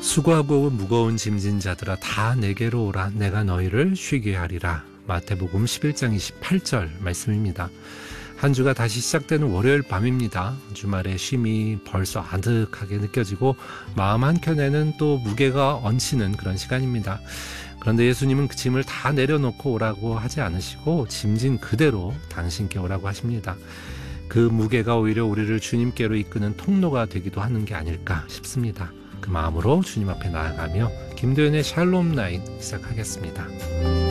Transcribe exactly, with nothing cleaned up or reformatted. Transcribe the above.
수고하고 무거운 짐진 자들아 다 내게로 오라. 내가 너희를 쉬게 하리라. 마태복음 십일 장 이십팔 절 말씀입니다. 한 주가 다시 시작되는 월요일 밤입니다. 주말의 쉼이 벌써 아득하게 느껴지고 마음 한켠에는 또 무게가 얹히는 그런 시간입니다. 그런데 예수님은 그 짐을 다 내려놓고 오라고 하지 않으시고 짐진 그대로 당신께 오라고 하십니다. 그 무게가 오히려 우리를 주님께로 이끄는 통로가 되기도 하는 게 아닐까 싶습니다. 그 마음으로 주님 앞에 나아가며 김도연의 샬롬 나잇 시작하겠습니다.